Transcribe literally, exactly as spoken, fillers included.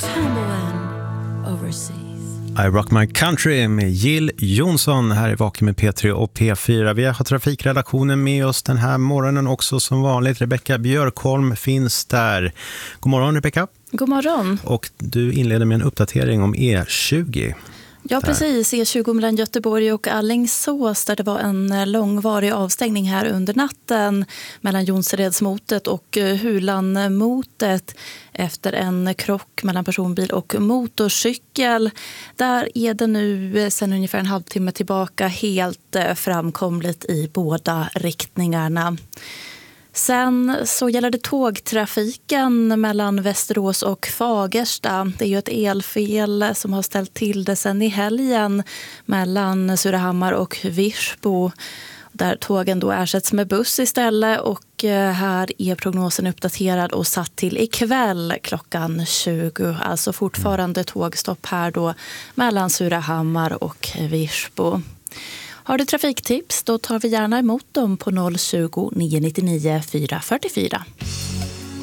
tumbling overseas. I Rock My Country med Jill Johnson här i Vaken med P tre och P fyra. Vi har trafikredaktionen med oss den här morgonen också som vanligt. Rebecka Björkholm finns där. God morgon Rebecka. God morgon. Och du inleder med en uppdatering om E tjugo. Ja, där. precis. E tjugo mellan Göteborg och Alingsås där det var en långvarig avstängning här under natten mellan Jonseredsmotet och Hulanmotet efter en krock mellan personbil och motorcykel. Där är det nu sedan ungefär en halvtimme tillbaka helt framkomligt i båda riktningarna. Sen så gäller det tågtrafiken mellan Västerås och Fagersta. Det är ju ett elfel som har ställt till det sen i helgen mellan Surahammar och Virsbo. Där tågen då ersätts med buss istället och här är prognosen uppdaterad och satt till ikväll klockan tjugo. Alltså fortfarande tågstopp här då mellan Surahammar och Virsbo. Har du trafiktips, då tar vi gärna emot dem på noll tjugo, nio nio nio, fyra fyra fyra.